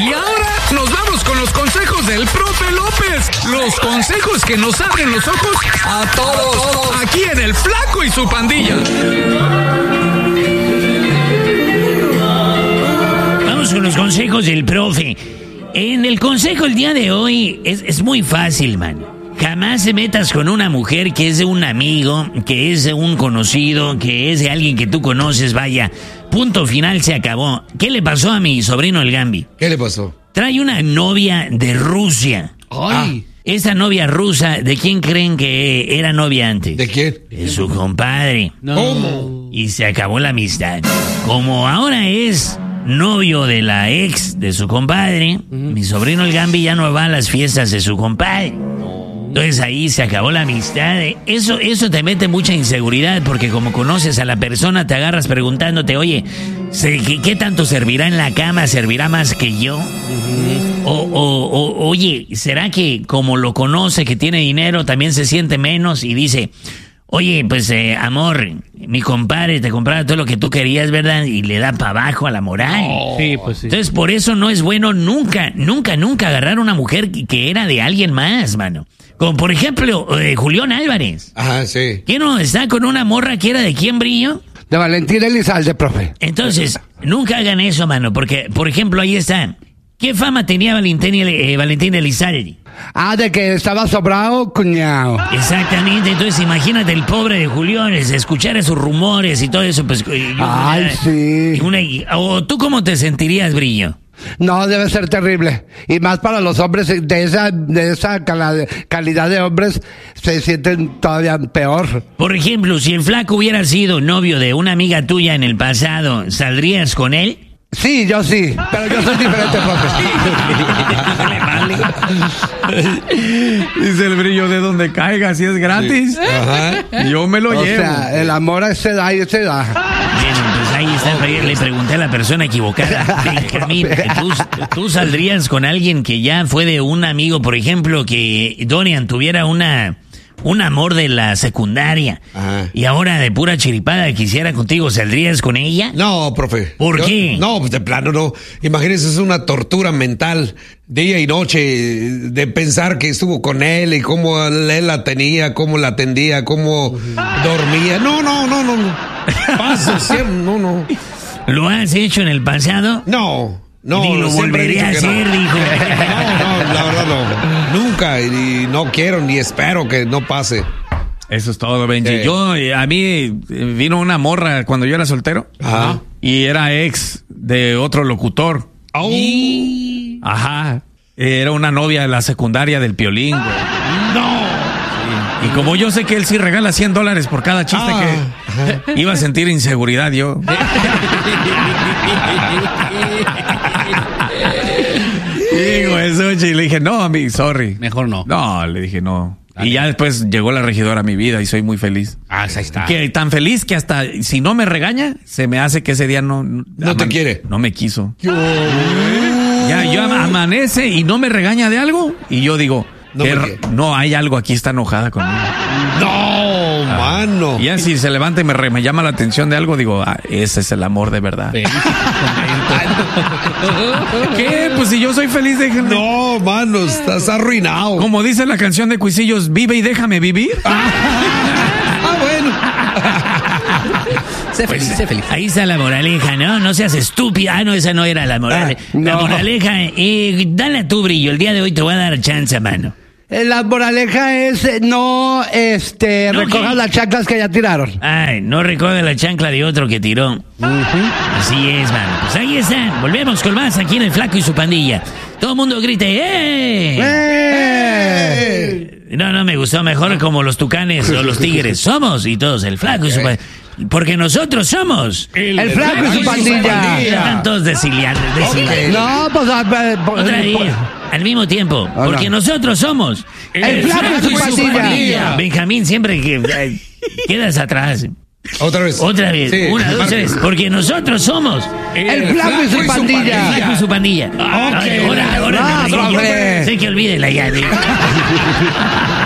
Y ahora nos vamos con los consejos del profe López. Los consejos que nos abren los ojos a todos. Aquí en El Flaco y su Pandilla. Vamos con los consejos del profe. En el consejo el día de hoy es muy fácil, man. Jamás te metas con una mujer que es de un amigo, que es de un conocido, que es de alguien que tú conoces, vaya. Punto final, se acabó. ¿Qué le pasó a mi sobrino el Gambi? ¿Qué le pasó? Trae una novia de Rusia. ¡Ay! Esa novia rusa, ¿de quién creen que era novia antes? ¿De quién? De su compadre. No. ¿Cómo? Y se acabó la amistad. Como ahora es novio de la ex de su compadre, mi sobrino el Gambi ya no va a las fiestas de su compadre. Entonces ahí se acabó la amistad. Eso te mete mucha inseguridad porque como conoces a la persona te agarras preguntándote, oye, ¿qué tanto servirá en la cama? ¿Servirá más que yo? Oye, ¿será que como lo conoce, que tiene dinero, también se siente menos? Y dice, oye, pues amor, mi compadre te compraba todo lo que tú querías, ¿verdad? Y le da para abajo a la moral. Sí, pues sí. Entonces por eso no es bueno nunca agarrar a una mujer que era de alguien más, mano. Como por ejemplo, Julián Álvarez. Ajá, sí. ¿Quién no está con una morra que era de quién, Brillo? De Valentín Elizalde, profe. Entonces, nunca hagan eso, mano, porque, por ejemplo, ahí está. ¿Qué fama tenía Valentín Elizalde? De que estaba sobrado, cuñado. Exactamente, entonces imagínate el pobre de Julián, escuchar esos rumores y todo eso, pues... Sí. ¿O tú cómo te sentirías, Brillo? No, debe ser terrible. Y más para los hombres de esa calidad de hombres se sienten todavía peor. Por ejemplo, si el Flaco hubiera sido novio de una amiga tuya en el pasado, ¿saldrías con él? Sí, yo sí, pero yo soy diferente, profe. Dice el Brillo, de donde caiga, si es gratis. Ajá. Yo me lo O llevo. sea, el amor a esa edad y esa edad. Bien, pues ahí está, le pregunté a la persona equivocada. Benjamín, ¿tú saldrías con alguien que ya fue de un amigo, por ejemplo, que Dorian tuviera un amor de la secundaria? Ajá. Y ahora de pura chiripada quisiera contigo, ¿saldrías con ella? No, profe. ¿Por qué? No, pues de plano no. Imagínese, es una tortura mental, día y noche, de pensar que estuvo con él y cómo él la tenía, cómo la atendía, cómo dormía. No. Paso siempre, no. ¿Lo has hecho en el pasado? No. Ni lo siempre he volveré dicho a que hacer, no. dijo. No, la verdad no. Nunca, y no quiero ni espero que no pase. Eso es todo, Benji. A mí vino una morra cuando yo era soltero. Ajá. Y era ex de otro locutor. Ajá. Era una novia de la secundaria del Piolín, güey. No. Y como yo sé que él sí regala $100 por cada chiste que iba a sentir inseguridad yo. Digo eso, y le dije, no, amigo, sorry. Mejor no. No, le dije no. Y ya después llegó la regidora a mi vida y soy muy feliz. Ahí está. Que tan feliz que hasta si no me regaña, se me hace que ese día no te quiere. No me quiso. Ya yo amanece y no me regaña de algo y yo digo, no, hay algo aquí, está enojada conmigo. No, mano. Y ya si se levanta y me llama la atención de algo, digo, ese es el amor de verdad. ¿Qué? Pues si yo soy feliz, déjenme. No, mano, estás arruinado. Como dice la canción de Cuisillos, vive y déjame vivir. Bueno. Sé feliz. Ahí está la moraleja, ¿no? No seas estúpida. No, esa no era la moraleja. La moraleja, dale tú, Brillo. El día de hoy te voy a dar chance, mano. La moraleja es no recojan las chanclas que ya tiraron. Ay, no recoge la chancla de otro que tiró. Así es, mano. Pues ahí están. Volvemos con más aquí en El Flaco y su Pandilla. Todo el mundo grite, ¡eh! No me gustó. Mejor como los tucanes o los tigres. Somos y todos El Flaco y su Pandilla. Porque nosotros somos El Flaco y su Pandilla. Están todos desiliando. No, pues... Otra vez, al mismo tiempo. Porque nosotros somos El Flaco y su Pandilla. Benjamín, siempre que quedas atrás. Otra vez. Sí, 1, 2, 3. Porque nosotros somos El Flaco y su Pandilla. El Flaco y su Pandilla. Ahora. Profe. Sé que olvídela ya.